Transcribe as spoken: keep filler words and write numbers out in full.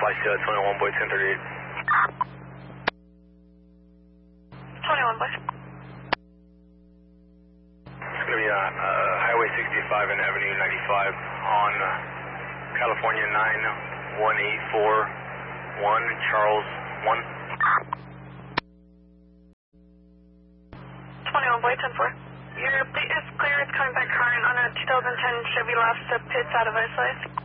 Flight uh, twenty-one boy ten thirty-eight. twenty-one boy. It's going to be on uh, Highway sixty-five and Avenue ninety-five on uh, California nine one eight four one, Charles one. twenty-one boy ten four. Your plate is clear. It's coming back current on a two thousand ten Chevy Lofts pits out of Islay.